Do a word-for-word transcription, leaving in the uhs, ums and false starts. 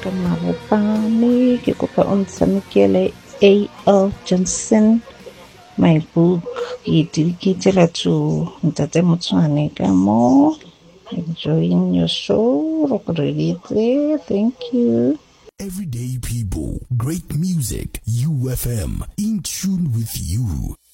ka maropane ke kopa o ntshamekele A L Johnson my book ke dedicatela to Ntate Motshwane ka mo enjoying your show. Thank you. Everyday people, great music, U F M, in tune with you.